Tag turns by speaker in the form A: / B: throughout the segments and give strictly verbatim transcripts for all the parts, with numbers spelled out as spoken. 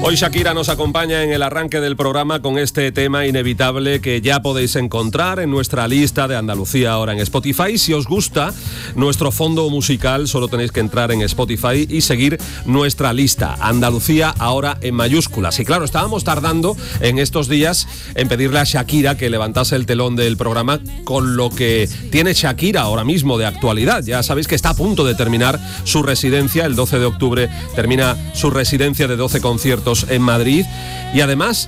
A: Hoy Shakira nos acompaña en el arranque del programa con este tema inevitable que ya podéis encontrar en nuestra lista de Andalucía ahora en Spotify. Si os gusta nuestro fondo musical, solo tenéis que entrar en Spotify y seguir nuestra lista Andalucía ahora en mayúsculas. Y claro, estábamos tardando en estos días en pedirle a Shakira que levantase el telón del programa con lo que tiene Shakira ahora mismo de actualidad. Ya sabéis que está a punto de terminar su residencia. El doce de octubre termina su residencia de doce conciertos en Madrid y además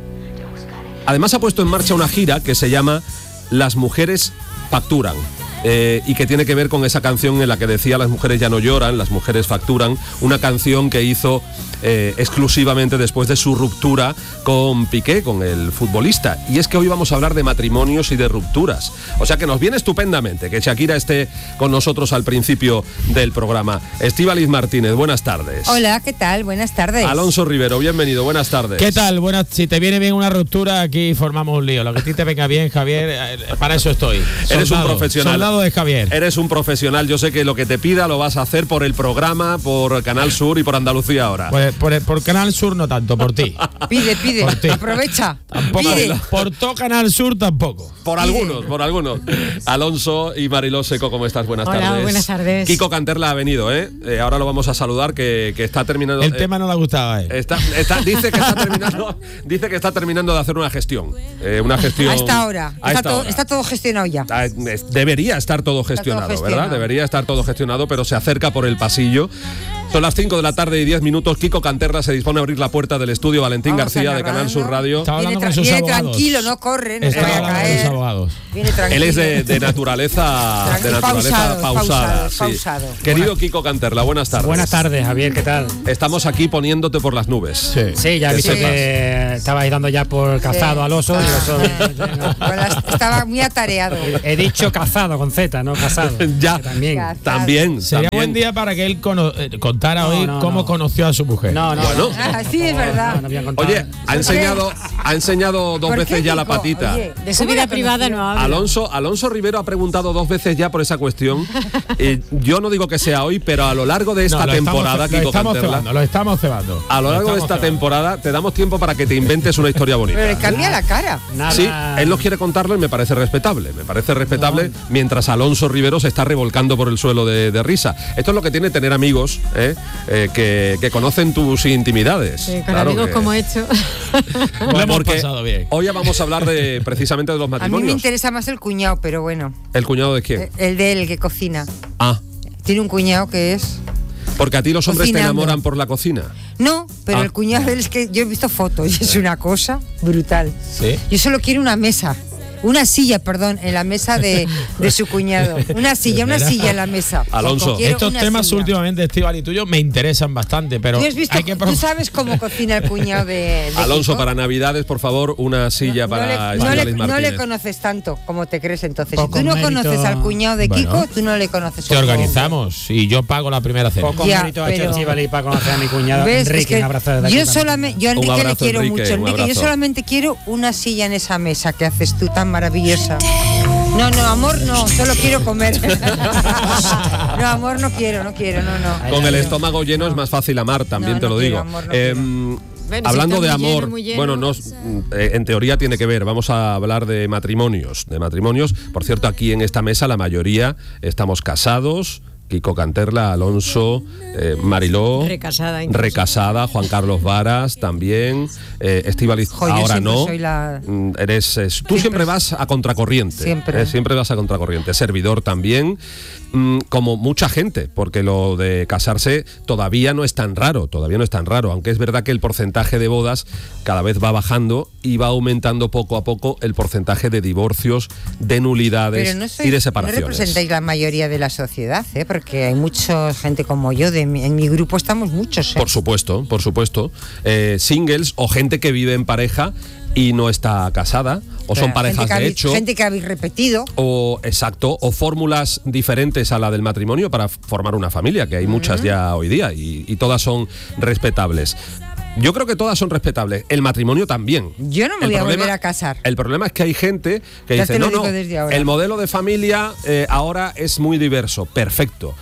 A: además ha puesto en marcha una gira que se llama Las mujeres facturan. Eh, y que tiene que ver con esa canción en la que decía las mujeres ya no lloran, las mujeres facturan, una canción que hizo eh, exclusivamente después de su ruptura con Piqué, con el futbolista. Y es que hoy vamos a hablar de matrimonios y de rupturas. O sea que nos viene estupendamente que Shakira esté con nosotros al principio del programa. Estíbaliz Martínez, buenas tardes.
B: Hola, ¿qué tal? Buenas tardes.
A: Alonso Rivero, bienvenido, buenas tardes.
C: ¿Qué tal? Buenas, si te viene bien una ruptura, aquí formamos un lío. Lo que a ti te venga bien, Javier, para eso estoy.
A: Eres
C: Soldado,
A: un profesional.
C: Soldado de Javier.
A: Eres un profesional, yo sé que lo que te pida lo vas a hacer por el programa, por Canal Sur y por Andalucía ahora.
C: Pues por, por Canal Sur no tanto, por ti.
B: Pide, pide,
C: por ti.
B: Aprovecha.
C: Tampoco,
B: pide.
C: Por todo Canal Sur tampoco.
A: Por
B: pide.
A: algunos, por algunos. Alonso y Mariló Seco, ¿cómo estás? Buenas
D: Hola,
A: tardes.
D: buenas tardes.
A: Kiko Canterla ha venido, ¿eh? eh ahora lo vamos a saludar, que, que está terminando.
C: El
A: eh,
C: tema no le gustaba a él.
A: Está, está, dice que está terminando, dice que está terminando de hacer una gestión, eh, una gestión.
B: A esta hora.
A: A
B: Está,
A: esta
B: todo,
A: hora.
B: está todo gestionado ya.
A: Ah, es- Debería estar todo gestionado,
B: gestionado.
A: ¿verdad? Debería estar todo gestionado, pero se acerca por el pasillo. Son las cinco de la tarde y diez minutos. Kiko Canterla se dispone a abrir la puerta del estudio Valentín
B: Vamos
A: García
B: a
A: de Canal
B: narrando.
A: Sur Radio.
C: Estaba
B: Viene,
C: hablando
B: tra-
C: con sus
B: viene
C: abogados.
B: tranquilo, no corre, no
C: Estaba
B: se vaya a
C: hablando con sus
B: caer.
C: abogados.
B: Viene tranquilo.
A: Él es de, de naturaleza,
B: Tranqui-
A: de naturaleza
B: pausado,
A: pausada.
B: pausado,
A: sí.
B: pausado.
A: Querido Kiko Canterla, buenas tardes.
D: Buenas tardes, Javier, ¿qué tal?
A: Estamos aquí poniéndote por las nubes.
C: Sí.
D: Sí, ya he
A: Que
D: visto
A: sepas.
D: que estabais dando ya por cazado al oso. Y eso,
B: Con las- estaba muy atareado.
D: he dicho cazado con Z, no casado.
A: Ya.
D: Que también.
B: Ya.
A: También,
C: Sería
A: también.
C: buen día para que él cono- eh, contara
D: No,
C: hoy
D: no,
C: cómo
D: no.
C: conoció a su mujer.
D: No, no.
A: Bueno.
D: no.
B: Ah, sí, es verdad.
D: No, no voy a contar.
A: Oye, ha enseñado, ha enseñado dos
B: ¿Por
A: veces
B: qué,
A: ya la
B: Kiko?
A: patita.
B: Oye,
D: De su
B: ¿cómo
D: vida
B: la
D: privada
B: conoció?
D: no habla.
A: Alonso, Alonso Rivero ha preguntado dos veces ya por esa cuestión. Eh, yo no digo que sea hoy, pero a lo largo de esta
C: No, lo
A: temporada,
C: estamos,
A: Kiko
C: lo estamos
A: Canterla,
C: cebando, lo estamos cebando.
A: a lo largo de
C: estamos
A: esta
C: cebando.
A: temporada te damos tiempo para que te inventes una historia bonita.
B: Pero le cambia la cara.
D: Nada.
A: Sí, él no quiere contarlo y me parece respetable. Me parece respetable mientras Alonso Rivero se está revolcando por el suelo de, de risa. Esto es lo que tiene tener amigos ¿eh? Eh, que, que conocen tus intimidades.
D: Sí, con
A: Claro
D: amigos
A: que-
D: como he hecho.
C: Lo hemos
A: Porque
C: pasado bien.
A: hoy vamos a hablar de precisamente de los
B: A mí me
A: matrimonios.
B: interesa más el cuñado, pero bueno.
A: ¿El cuñado de quién?
B: eh, El de él que cocina.
A: Ah,
B: Tiene un cuñado que es.
A: porque a ti los hombres te
B: Cocinando.
A: enamoran por la cocina.
B: No, pero
A: Ah.
B: el cuñado de él es que yo he visto fotos y es una cosa brutal.
C: Sí.
B: Yo solo quiero una mesa. Una silla, perdón, en la mesa de, de su cuñado. Una silla, una
C: ¿Verdad?
B: silla en la mesa.
A: Alonso.
B: Quiero
C: Estos
B: una
C: temas
B: silla.
C: últimamente, Estíbal y tuyo, me interesan bastante, pero
B: ¿Tú, has visto-
C: hay que
B: tú sabes cómo cocina el cuñado de, de
A: Alonso,
B: Kiko?
A: para Navidades, por favor, una silla
B: No
A: para
B: le, no,
A: Estíbaliz
B: le, no
A: Martínez.
B: le conoces tanto como te crees entonces.
D: Poco
B: si tú no
D: mérito.
B: conoces al cuñado de
C: Bueno.
B: Kiko, tú no le conoces.
C: te
B: a
C: organizamos y yo pago la primera cena.
D: Poco
B: Ya,
D: mérito a
B: pero-
D: Estíbaliz para conocer a mi cuñado
B: ¿Ves?
D: Enrique.
B: Es que
D: Un abrazo desde aquí
B: yo
D: también.
B: solamente, yo a
A: Un
B: Enrique le
A: abrazo,
B: quiero
A: Enrique,
B: mucho.
A: un
B: Enrique, yo
A: abrazo.
B: solamente quiero una silla en esa mesa que haces tú tan maravillosa. No, no, amor no, solo quiero comer. No, amor no quiero, no quiero, no, no.
A: Con el estómago lleno es más fácil amar, también
B: No,
A: te
B: no
A: lo
B: quiero,
A: digo.
B: amor, no
A: Em,
D: Bueno,
A: hablando
D: si
A: de
D: está muy
A: amor,
D: lleno, muy lleno.
A: bueno, no, eh, en teoría tiene que ver. Vamos a hablar de matrimonios, de matrimonios. Por cierto, aquí en esta mesa la mayoría estamos casados. Kiko Canterla, Alonso, eh, Mariló,
D: Recasada incluso.
A: recasada, Juan Carlos Varas también, eh, Estíbaliz,
B: Jo, yo
A: ahora
B: siempre
A: no.
B: soy la-
A: Mm, Eres, eh, tú siempre,
B: Siempre-
A: vas a contracorriente.
B: Siempre.
A: eh, siempre vas a contracorriente. Servidor también, mm, como mucha gente, porque lo de casarse todavía no es tan raro, todavía no es tan raro, aunque es verdad que el porcentaje de bodas cada vez va bajando y va aumentando poco a poco el porcentaje de divorcios, de nulidades
B: Pero no, sois-
A: y de
B: no
A: separaciones.
B: representáis la mayoría de la sociedad, ¿eh? Porque hay mucha gente como yo, de mi- en mi grupo estamos muchos. ¿eh?
A: Por supuesto, por supuesto. Eh, singles o gente que vive en pareja y no está casada, o son
B: Gente
A: parejas
B: que
A: de
B: habéis-
A: hecho.
B: Gente que habéis repetido.
A: O exacto, o fórmulas diferentes a la del matrimonio para formar una familia, que hay muchas ya hoy día y, y todas son respetables. Yo creo que todas son respetables. El matrimonio también.
B: Yo no me
A: El
B: voy a
A: problema-
B: volver a casar.
A: El problema es que hay gente que
B: Ya
A: dice,
B: te lo
A: no, no,
B: digo desde ahora".
A: el modelo de familia eh, ahora es muy diverso. Perfecto.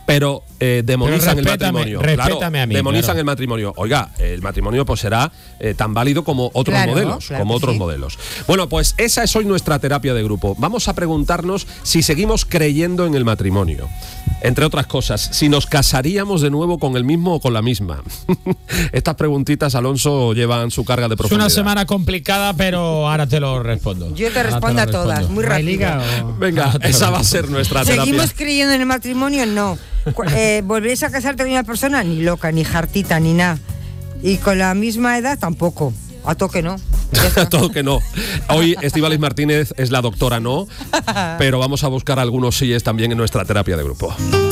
A: pero eh, demonizan
C: Pero
A: el matrimonio.
C: respétame
A: Claro,
C: a mí,
A: demonizan
C: claro.
A: el matrimonio. Oiga, el matrimonio pues será eh, tan válido como otros
B: Claro,
A: modelos,
B: claro
A: como
B: que
A: otros
B: sí.
A: modelos. Bueno, pues esa es hoy nuestra terapia de grupo. Vamos a preguntarnos si seguimos creyendo en el matrimonio. Entre otras cosas, si nos casaríamos de nuevo con el mismo o con la misma. Estas preguntitas, Alonso, llevan su carga de
C: Es
A: profundidad.
C: una semana complicada, pero ahora te lo respondo.
B: Yo te
C: Ahora
B: respondo a
C: lo
B: todas,
C: respondo.
B: muy
D: ¿No hay
B: rápido.
D: liga o...?
A: Venga, esa va a ser nuestra terapia.
B: ¿Seguimos creyendo en el matrimonio? No. Cu- eh, ¿Volvéis a casarte con una persona? Ni loca, ni jartita, ni nada. Y con la misma edad tampoco. A toque no. Ya está.
A: Todo que no. Hoy Estíbaliz Martínez es la doctora no, pero vamos a buscar algunos síes también en nuestra terapia de grupo.